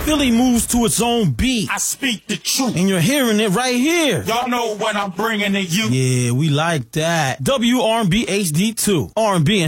Philly moves to its own beat. I speak the truth. And you're hearing it right here. Y'all know what I'm bringing to you. Yeah, we like that. WRB HD2. R&B and